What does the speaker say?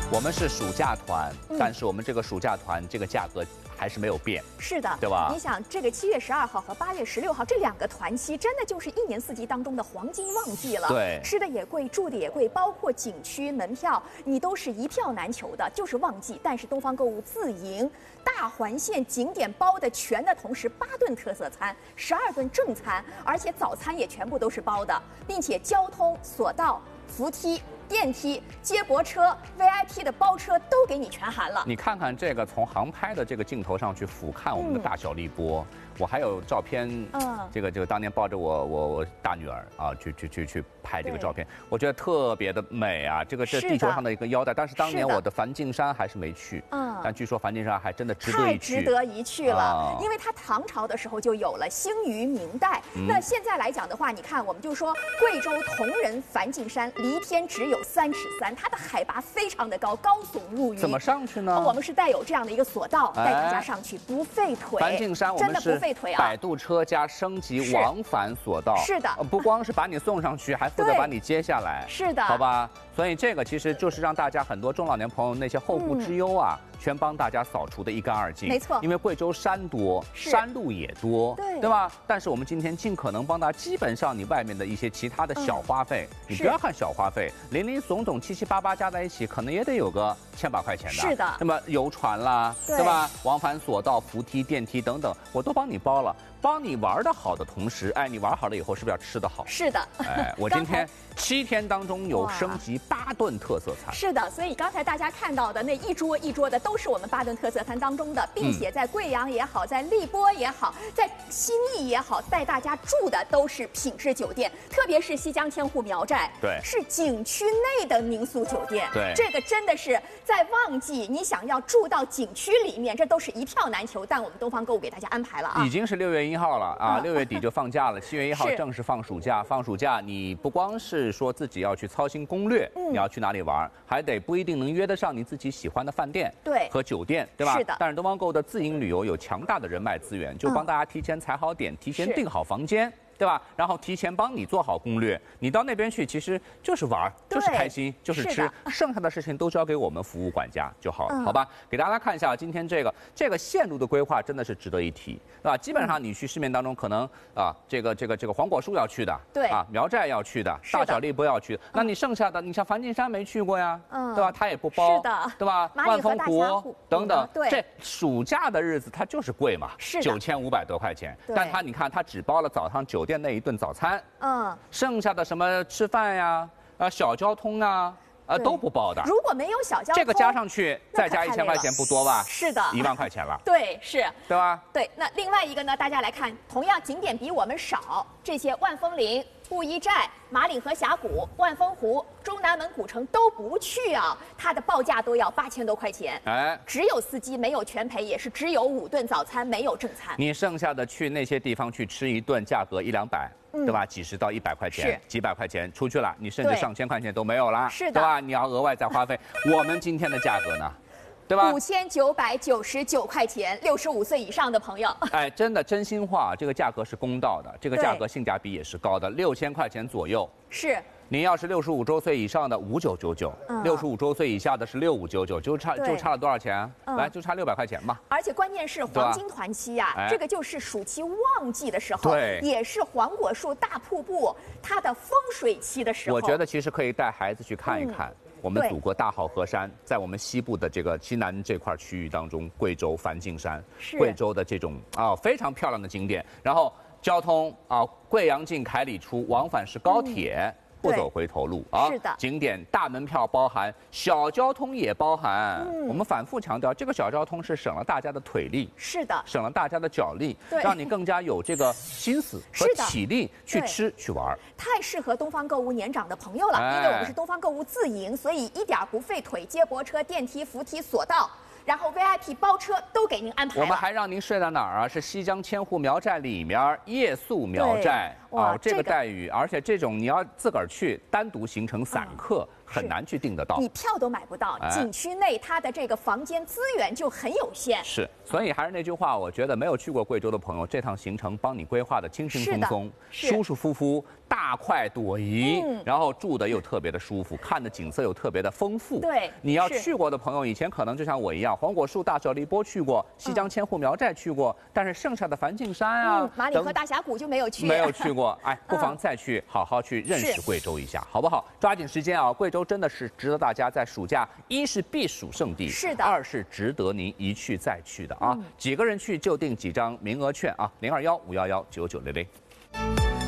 我们是暑假团，但是我们这个暑假团这个价格还是没有变。 是的， 对吧？ 你想，这个7月12号和8月16号这2个团期，真的就是1年4季当中的黄金旺季了。 对， 吃的也贵，住的也贵，包括景区门票，你都是一票难求的，就是旺季。但是东方购物自营大环线景点包的全的同时，8顿特色餐，12顿正餐，而且早餐也全部都是包的，并且交通、索道、扶梯、电梯、接驳车、VIP 的包车都给你全含了。 你看看这个从航拍的这个镜头上去俯瞰我们的大小荔波，我还有照片，这个当年抱着我大女儿啊去拍这个照片，我觉得特别的美啊。这是地球上的一个腰带，但是当年我的梵净山还是没去，但据说梵净山还真的值得一去， 太值得一去了，因为它唐朝的时候就有了，兴于明代。那现在来讲的话，你看我们就说贵州铜仁梵净山离天只有3.3尺，它的海拔非常的高，高耸入云。 怎么上去呢？ 我们是带有这样的一个索道，带大家上去，不费腿。 梵净山我们是摆渡车加升级往返索道， 是的， 不光是把你送上去，还负责把你接下来， 是的， 好吧？所以这个其实就是让大家很多中老年朋友那些后顾之忧啊，全帮大家扫除的一干二净。 没错， 因为贵州山多，山路也多，对吧？但是我们今天尽可能帮大家，基本上你外面的一些其他的小花费，你不要看小花费，零零总总7七8八加在一起，可能也得有个1000把块钱的。 是的。 那么游船啦，对吧？往返索道、扶梯、电梯等等，我都帮你包了。帮你玩的好的同时，你玩好了以后是不是要吃得好？ 是的， 我今天7天当中有升级8顿特色餐。 是的，所以刚才大家看到的那一桌一桌的都是我们8顿特色餐当中的，并且在贵阳也好，在荔波也好，在新义也好，带大家住的都是品质酒店，特别是西江千户苗寨， 对， 是景区内的民宿酒店， 对， 这个真的是在旺季，你想要住到景区里面，这都是一票难求，但我们东方购物给大家安排了啊， 已经是6月1号了啊，6月底就放假了，7月1号正式放暑假。放暑假，你不光是说自己要去操心攻略，你要去哪里玩，还得不一定能约得上你自己喜欢的饭店， 对， 和酒店，对吧？ 是的。 但是东方购物的自营旅游有强大的人脉资源，就帮大家提前踩好点，提前订好房间。对吧？然后提前帮你做好攻略，你到那边去其实就是玩，就是开心，就是吃，剩下的事情都交给我们服务管家就好了，好吧？给大家看一下今天这个线路的规划真的是值得一提，对吧？基本上你去市面当中可能这个黄果树要去的， 对啊，苗寨要去的，大小荔波要去的，那你剩下的，你像梵净山没去过呀，对吧？它也不包， 是的， 对吧？万丰湖等等， 对， 这暑假的日子它就是贵嘛， 是 9500多块钱，但你看它只包了早上酒店那一顿早餐，剩下的什么吃饭呀，小交通啊，都不包的。 如果没有小交通， 这个加上去再加1000块钱不多吧？ 是的 ，1万块钱了。 对，是， 对吧？ 对。那另外一个呢？大家来看，同样景点比我们少，这些万丰林、布依寨、马岭河峡谷、万丰湖、中南门古城都不去啊，它的报价都要8000多块钱。只有司机没有全赔，也是只有5顿早餐，没有正餐。 你剩下的去那些地方去吃一顿，价格100-200。对吧？几十到100块钱，几百块钱出去了，你甚至上千块钱都没有了， 是的， 对吧？你要额外再花费。我们今天的价格呢，对吧 ？5999块钱，65岁以上的朋友。 真的真心话，这个价格是公道的，这个价格性价比也是高的，6000块钱左右。 是。 您要是65周岁以上的5999，65周岁以下的是6599，就差了多少钱？来，就差600块钱吧。 而且关键是黄金团期呀，这个就是暑期旺季的时候，也是黄果树大瀑布它的风水期的时候。 我觉得其实可以带孩子去看一看。我们祖国大好河山，在我们西部的这个西南这块区域当中，贵州梵净山，贵州的这种非常漂亮的景点。然后交通贵阳进凯里出，往返是高铁。不走回头路啊！ 是的， 景点大门票包含，小交通也包含。我们反复强调，这个小交通是省了大家的腿力， 是的， 省了大家的脚力，让你更加有这个心思和体力去吃去玩。 太适合东方购物年长的朋友了，因为我们是东方购物自营，所以一点不费腿，接驳车、电梯、扶梯、索道。然后 VIP 包车都给您安排了。 我们还让您睡在哪儿啊？是西江千户苗寨里面夜宿苗寨。这个待遇，而且这种你要自个儿去单独形成散客， 很难去订得到， 你票都买不到。景区内它的这个房间资源就很有限。 是，所以还是那句话，我觉得没有去过贵州的朋友，这趟行程帮你规划的轻轻松松、舒舒服服。大快朵颐，然后住的又特别的舒服，看的景色又特别的丰富。 对， 你要去过的朋友，以前可能就像我一样，黄果树、大小荔波去过，西江千户苗寨去过，但是剩下的梵净山啊、 马里河大峡谷就没有去， 没有去过。哎，不妨再去好好去认识贵州一下，好不好？抓紧时间啊！贵州真的是值得大家在暑假，一是避暑胜地， 是的； 二是值得您一去再去的啊！几个人去就订几张名额券啊，021-511-9900。